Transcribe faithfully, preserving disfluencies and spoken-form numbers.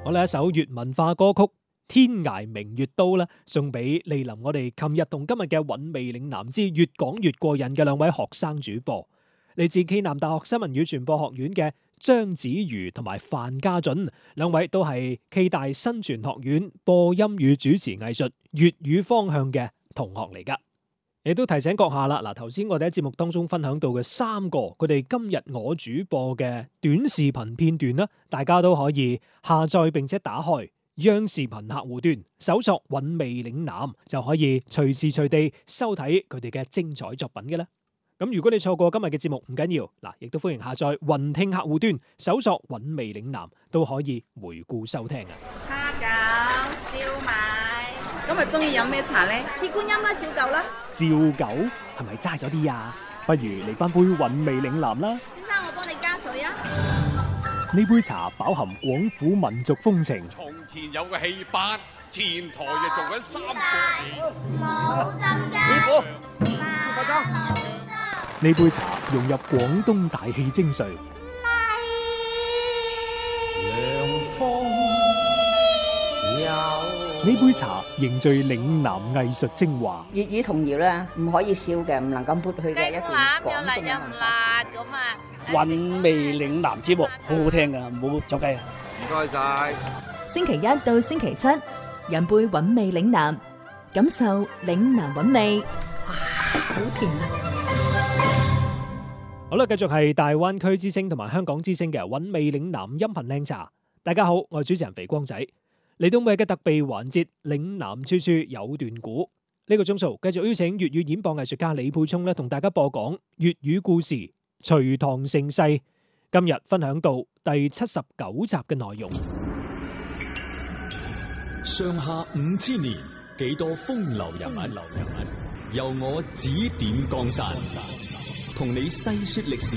我呢一首粵文化歌曲《天涯明月刀》咧，送俾蒞臨我哋琴日同今日嘅韻味嶺南之越講越過癮嘅兩位學生主播，嚟自暨南大學新聞與傳播學院嘅張子瑜同埋范家俊，兩位都係暨大新傳學院播音與主持藝術粵語方向嘅同學嚟噶。亦都提醒閣下啦，嗱，頭先我哋喺節目當中分享到嘅三個佢哋今日我主播嘅短視頻片段啦，大家都可以下載並且打開央視頻客戶端，搜索韻味嶺南就可以隨時隨地收睇佢哋嘅精彩作品嘅啦。咁如果你錯過今日嘅節目唔緊要，嗱，亦都歡迎下載雲聽客戶端，搜索韻味嶺南都可以回顧收聽啊。 蝦餃、燒賣，今日中意飲咩茶咧？ 鐵觀音啦，照舊啦。 照舊係咪齋咗啲啊？不如嚟翻杯韻味嶺南啦。 先生，我幫你加水啊。 呢杯茶飽含廣府民族風情。 從前有個戲班，前台就做緊三個戲。 冇浸㗎。 呢杯茶融入廣東大氣精髓。呢杯茶凝聚嶺南藝術精華。 粵語童謠咧，唔可以笑嘅，唔能夠抹去嘅一段廣東又辣又唔辣咁啊！ 韻味嶺南節目好好聽噶，唔好走雞啊！ 唔該晒。 星期一到星期七，飲杯韻味嶺南，感受嶺南韻味。 哇，好甜啊！ 好啦，繼續係大灣區之聲同埋香港之聲嘅韻味嶺南音頻靚茶。大家好，我係主持人肥光仔。嚟到每日嘅特備環節，嶺南處處有段古。呢、這個鐘數繼續邀請粵語演播藝術家李沛聰咧，同大家播講粵語故事《隋唐盛世》。今日分享到第七十九集嘅內容。 上下五千年，幾多風流人物，由我指點江山，同你細說歷史。